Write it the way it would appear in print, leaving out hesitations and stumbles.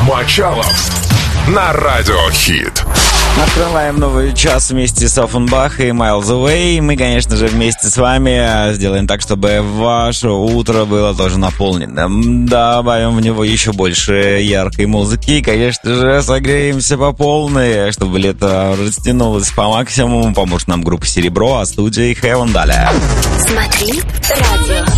Мочалов на Радио Хит. Открываем новый час вместе с Оффенбах и Miles Away. Мы, конечно же, вместе с вами сделаем так, чтобы ваше утро было тоже наполненным. Добавим в него еще больше яркой музыки и, конечно же, согреемся по полной, чтобы лето растянулось по максимуму. Поможет нам группа «Серебро», а студия «Heaven» далее. Смотри радио.